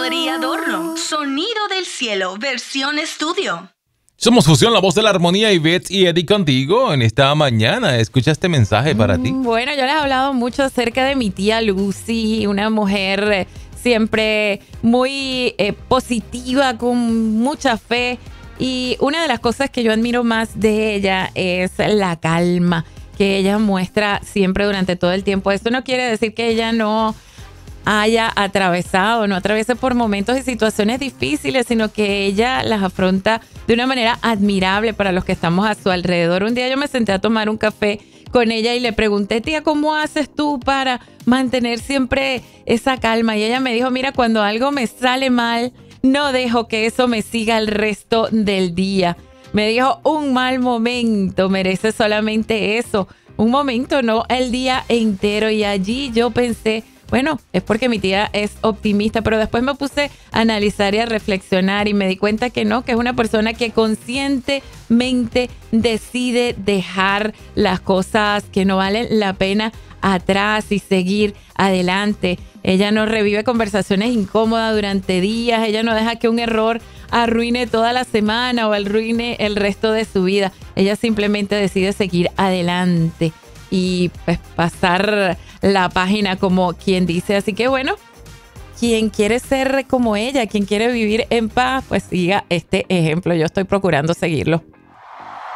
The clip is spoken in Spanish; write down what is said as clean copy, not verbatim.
Adorno y Adorno. Sonido del cielo, versión estudio. Somos Fusión, la voz de la armonía, Ivette y Eddie contigo en esta mañana. Escucha este mensaje para ti. Bueno, yo les he hablado mucho acerca de mi tía Lucy, una mujer siempre muy positiva, con mucha fe. Y una de las cosas que yo admiro más de ella es la calma que ella muestra siempre durante todo el tiempo. Esto no quiere decir que ella no atraviese por momentos y situaciones difíciles, sino que ella las afronta de una manera admirable para los que estamos a su alrededor. Un día yo me senté a tomar un café con ella y le pregunté, tía, ¿cómo haces tú para mantener siempre esa calma? Y ella me dijo, mira, cuando algo me sale mal, no dejo que eso me siga el resto del día. Me dijo, un mal momento merece solamente eso. Un momento, no el día entero. Y allí yo pensé, bueno, es porque mi tía es optimista, pero después me puse a analizar y a reflexionar y me di cuenta que no, que es una persona que conscientemente decide dejar las cosas que no valen la pena atrás y seguir adelante. Ella no revive conversaciones incómodas durante días, ella no deja que un error arruine toda la semana o arruine el resto de su vida. Ella simplemente decide seguir adelante y pues pasar la página, como quien dice. Así que bueno, quien quiere ser como ella, quien quiere vivir en paz, pues siga este ejemplo. Yo estoy procurando seguirlo.